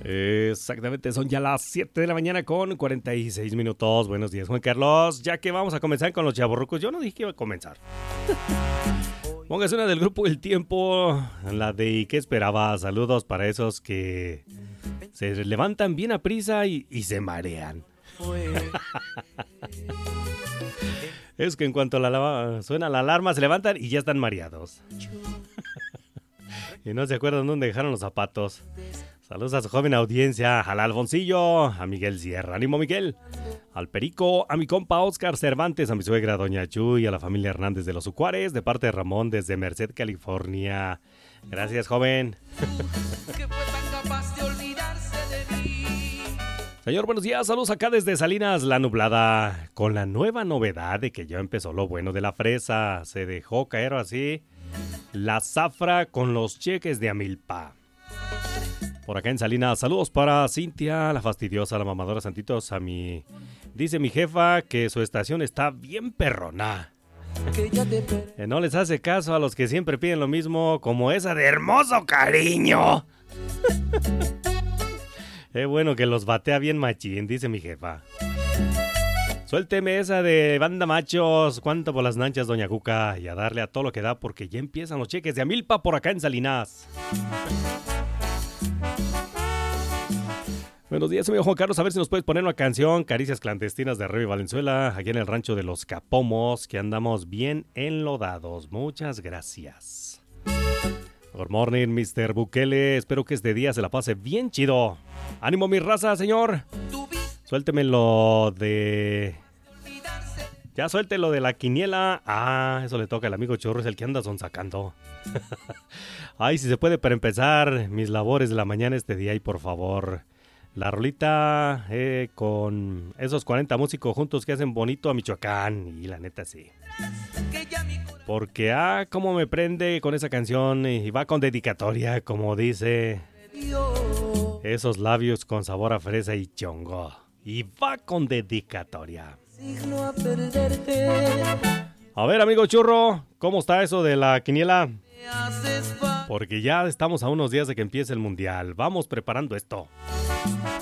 Exactamente, son ya las 7 de la mañana con 46 minutos. Buenos días, Juan Carlos. Ya que vamos a comenzar con los chavorrucos, yo no dije que iba a comenzar. Póngase una del grupo El Tiempo, la de ¿qué esperaba? Saludos para esos que se levantan bien a prisa y se marean. Es que en cuanto suena la alarma se levantan y ya están mareados. Y no se acuerdan dónde dejaron los zapatos. Saludos a su joven audiencia, al Alfoncillo, a Miguel Sierra, ánimo Miguel, al Perico, a mi compa Oscar Cervantes, a mi suegra Doña Chu y a la familia Hernández de los Ucuares, de parte de Ramón desde Merced, California. Gracias, joven. Señor, buenos días, saludos acá desde Salinas, La Nublada, con la nueva novedad de que ya empezó lo bueno de la fresa. Se dejó caer así la zafra con los cheques de Amilpa. Por acá en Salinas, saludos para Cintia, la fastidiosa, la mamadora Santitos, dice mi jefa que su estación está bien perrona. Que no les hace caso a los que siempre piden lo mismo, como esa de hermoso cariño. Es bueno que los batea bien machín, dice mi jefa. Suélteme esa de banda machos, cuánto por las nanchas, doña Cuca, y a darle a todo lo que da porque ya empiezan los cheques de Amilpa por acá en Salinas. Buenos días, amigo Juan Carlos, a ver si nos puedes poner una canción, Caricias Clandestinas de Rey Valenzuela, aquí en el rancho de los Capomos, que andamos bien enlodados. Muchas gracias. Good morning, Mr. Bukele, espero que este día se la pase bien chido. Ánimo mi raza, señor. Suélteme lo de... Ya suelte lo de la quiniela. Ah, eso le toca al amigo Chorro, es el que anda sonsacando. Ay, si se puede para empezar mis labores de la mañana este día y por favor... La rolita con esos 40 músicos juntos que hacen bonito a Michoacán. Y la neta sí. Porque, cómo me prende con esa canción. Y va con dedicatoria, como dice. Esos labios con sabor a fresa y chongo. Y va con dedicatoria. A ver, amigo Churro, ¿cómo está eso de la quiniela? Porque ya estamos a unos días de que empiece el mundial. Vamos preparando esto.